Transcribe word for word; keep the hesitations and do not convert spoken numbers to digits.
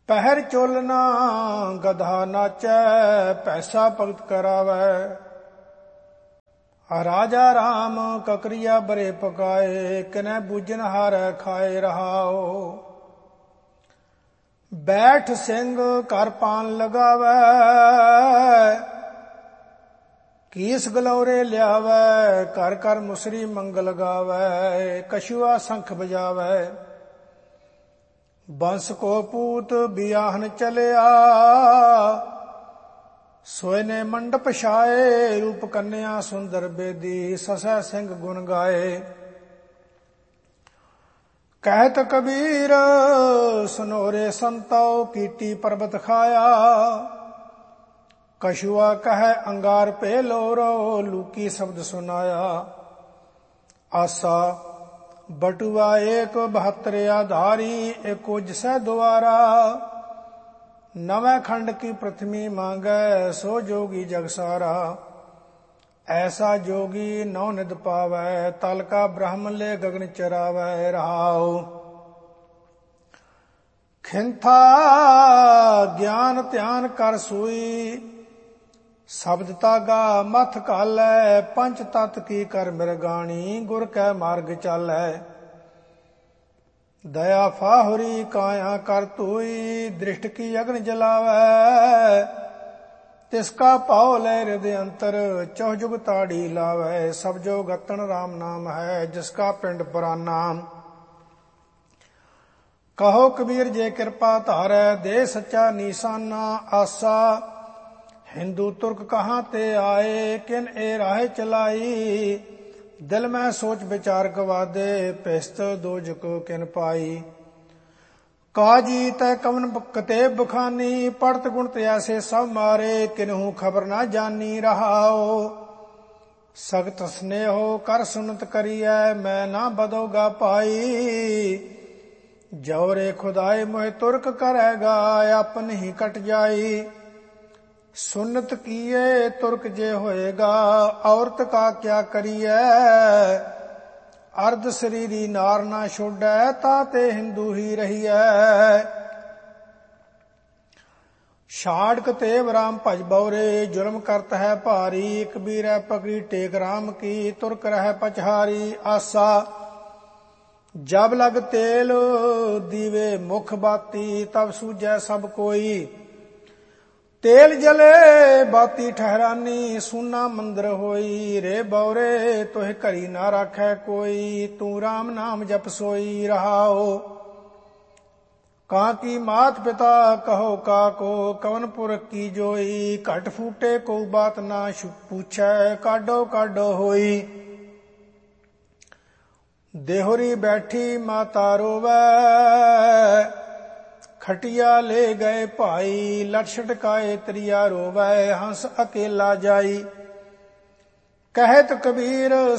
ਪਹਿਰ ਚੋਲਨਾ ਗਧਾ ਨਾਚੈ, ਪੈਸਾ ਭਗਤ ਕਰਾਵੈ। ਰਾਜਾ ਰਾਮ ਕਕਰੀਆ ਬਰੇ ਪਕਾਏ, ਕਿਨੈ ਬੂਝਨ ਹਾਰੈ ਖਾਏ ਰਹਾਓ। ਬੈਠ ਸਿੰਘ ਕਰ ਪਾਨ ਲਗਾਵੈ, ਕੀਸ ਗਲੌਰੇ ਲਿਆਵੈ। ਕਰ ਕਰ ਮੁਸਰੀ ਮੰਗਲ ਗਾਵੈ, ਕਛੂਆ ਸੰਖ ਬਜਾਵੈ। ਬੰਸ ਕੋ ਪੂਤ ਬਿਆਹਨ ਚਲਿਆ, ਸੋਏ ਨੇ ਮੰਡਪ ਛਾਏ। ਰੂਪ ਕੰਨਿਆ ਸੁੰਦਰ ਬੇਦੀ, ਸਸੈ ਸਿੰਘ ਗੁਣ ਗਾਏ। ਕਹਿਤ ਕਬੀਰ ਸਨੋਰੇ ਸੰਤੋ, ਕੀਟੀ ਪਰਬਤ ਖਾਇਆ। ਕਛੂਆ ਕਹੈ ਅੰਗਾਰ ਪੇ ਲੋਰੋ, ਲੂਕੀ ਸ਼ਬਦ ਸੁਨਾਇਆ। ਆਸਾ ਬਟੂਆ ਏਕ ਬਹੱਤਰ ਆਧਾਰੀ, ਏਕੋ ਜਿਸੈ ਦੁਆਰਾ। ਨਵੇਂ ਖੰਡ ਕੀ ਪ੍ਰਥਮੀ ਮਾਂਗੈ, ਸੋ ਜੋਗੀ ਜਗ ਸਾਰਾ। ਐਸਾ ਜੋਗੀ ਨੌ ਨਿਧ ਪਾਵੈ, ਤਲ ਕਾ ਬ੍ਰਹਮ ਲੈ ਗਗਨ ਚਰਾਵੈ ਰਹਾਉ। ਖਿੰਥਾ ਗਿਆਨ ਧਿਆਨ ਕਰ ਸੂਈ, ਸ਼ਬਦ ਤਾਗਾ ਮਥ ਘਾਲੈ। ਪੰਚ ਤਤ ਕੀ ਕਰ ਮਿਰਗਾਣੀ, ਗੁਰ ਕੈ ਮਾਰਗ ਚਾਲੈ। ਦਇਆ ਫਾਹੁਰੀ ਕਾਇਆ ਕਰ ਧੋਈ, ਦ੍ਰਿਸ਼ਟ ਕੀ ਅਗਨ ਜਲਾਵੈ। ਤਿਸਕਾ ਭਾਉ ਲੈ ਹਿਰਦਿ ਅੰਤਰ, ਚਹੁ ਜੁਗ ਤਾੜੀ ਲਾਵੈ। ਸਭ ਜੋ ਗਤਨ ਰਾਮ ਨਾਮ ਹੈ, ਜਿਸਕਾ ਪਿੰਡ ਪੁਰਾਨਾ। ਕਹੋ ਕਬੀਰ ਜੇ ਕਿਰਪਾ ਧਾਰੈ, ਦੇ ਸੱਚਾ ਨੀਸਾਨਾ। ਆਸਾ ਹਿੰਦੂ ਤੁਰਕ ਕਹਾਂ ਤੇ ਆਏ, ਕਿਨ ਇਹ ਰਾਹ ਚਲਾਈ। ਦਿਲ ਮੈਂ ਸੋਚ ਵਿਚਾਰ ਗਵਾਦੇ, ਪਿਸਤ ਦੋਜਕ ਕਿਨ ਪਾਈ। ਕਾਜੀ ਤੈ ਕਵਨ ਕਤੇ ਬਖਾਨੀ, ਪੜਤ ਗੁਣਤ ਐਸੇ ਸਭ ਮਾਰੇ। ਕਿਨਹੂ ਖਬਰ ਨਾ ਜਾਨੀ ਰਹਾਓ। ਸਖਤ ਸਨੇਹੋ ਕਰ ਸੁਨਤ ਕਰੀਐ, ਮੈਂ ਨਾ ਬਦੋਗਾ ਪਾਈ। ਜੋਰੇ ਖੁਦਾਏ ਮੋਹਿ ਤੁਰਕ ਕਰੇਗਾ, ਆਪਨ ਹੀ ਕਟ ਜਾਈ। ਸੁਨਤ ਕੀਏ ਤੁਰਕ ਜੇ ਹੋਏਗਾ, ਔਰਤ ਕਾ ਕਿਆ ਕਰੀਐ। ਅਰਧ ਸਰੀਰੀ ਨਾਰ ਨਾ ਛੋੜੈ, ਤਾਂ ਤੇ ਹਿੰਦੂ ਹੀ ਰਹੀਐ। ਛਾੜਕ ਤੇ ਰਾਮ ਭਜ ਬਉਰੇ, ਜ਼ੁਲਮ ਕਰਤ ਹੈ ਭਾਰੀ। ਕਬੀਰੈ ਪਕੜੀ ਟੇਕ ਰਾਮ ਕੀ, ਤੁਰਕ ਰਹਿ ਪਛਾਰੀ। ਆਸਾ ਜਬ ਲਗ ਤੇਲ ਦੀਵੇ ਮੁਖ ਬਾਤੀ, ਤਬ ਸੂਝੈ ਸਭ ਕੋਈ। ਤੇਲ ਜਲੇ ਬਾਤੀ ਠਹਿਰਾਨੀ, ਸੂਨਾ ਮੰਦਰ ਹੋਈ। ਰੇ ਬਉਰੇ ਤੋਹਿ ਘਰੀ ਨਾ ਰਾਖੈ ਕੋਈ, ਤੂੰ ਰਾਮ ਨਾਮ ਜਪ ਸੋਈ ਰਹਾਓ। ਕਾਂ ਕੀ ਮਾਤ ਪਿਤਾ ਕਹੋ ਕਾਕੋ, ਕਵਨ ਪੁਰਖ ਕੀ ਜੋਈ। ਘਟ ਫੂਟੇ ਕੋ ਬਾਤ ਨਾ ਪੁੱਛੈ, ਕਾਡੋ ਕਾਡੋ ਹੋਈ। ਦੇਹੁਰੀ ਬੈਠੀ ਮਾਤਾ ਰੋਵੈ, ਖਟਿਆ ਲੈ ਗਏ ਭਾਈ। ਲਟ ਛਟਕਾਏ ਤ੍ਰਿਆ ਰੋਵੈ, ਹੰਸ ਅਕੇਲਾ ਜਾਈ। ਕਹਿਤ ਕਬੀਰ